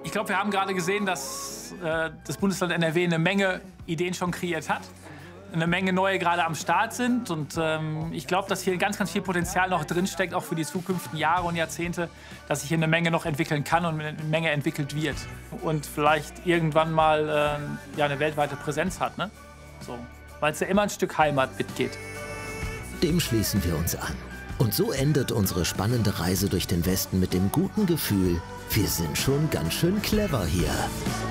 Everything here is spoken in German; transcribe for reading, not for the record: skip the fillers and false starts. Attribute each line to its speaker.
Speaker 1: Ich glaube, wir haben gerade gesehen, dass das Bundesland NRW eine Menge Ideen schon kreiert hat. Eine Menge neue gerade am Start sind. Und ich glaube, dass hier ganz, ganz viel Potenzial noch drinsteckt, auch für die zukünftigen Jahre und Jahrzehnte, dass sich hier eine Menge noch entwickeln kann und eine Menge entwickelt wird. Und vielleicht irgendwann mal ja, eine weltweite Präsenz hat, ne? So, weil es ja immer ein Stück Heimat mitgeht.
Speaker 2: Dem schließen wir uns an. Und so endet unsere spannende Reise durch den Westen mit dem guten Gefühl, wir sind schon ganz schön clever hier.